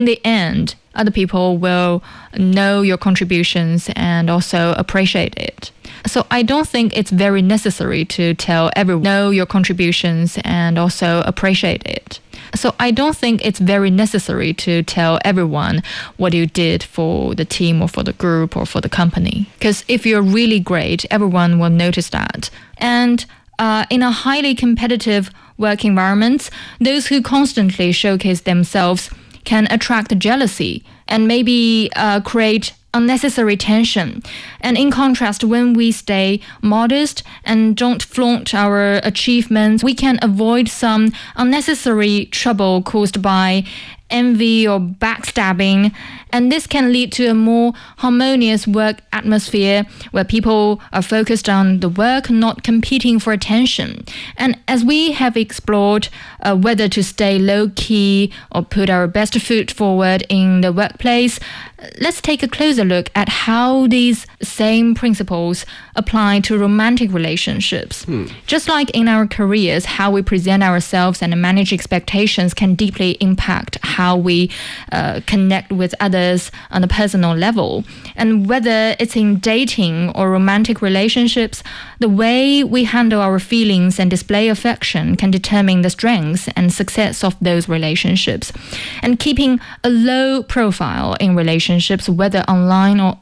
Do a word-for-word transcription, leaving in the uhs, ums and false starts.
In the end, other people will know your contributions and also appreciate it. So I don't think it's very necessary to tell everyone know your contributions and also appreciate it. So I don't think it's very necessary to tell everyone what you did for the team or for the group or for the company. Because if you're really great, everyone will notice that. And uh, in a highly competitive work environment, those who constantly showcase themselves can attract jealousy and maybe uh, create unnecessary tension. And in contrast, when we stay modest and don't flaunt our achievements, we can avoid some unnecessary trouble caused by envy or backstabbing, and this can lead to a more harmonious work atmosphere where people are focused on the work, not competing for attention. And as we have explored uh, whether to stay low-key or put our best foot forward in the workplace, let's take a closer look at how these same principles apply to romantic relationships. Hmm. Just like in our careers, how we present ourselves and manage expectations can deeply impact how we uh, connect with others on a personal level. And whether it's in dating or romantic relationships, the way we handle our feelings and display affection can determine the strengths and success of those relationships. And keeping a low profile in relationships, whether online or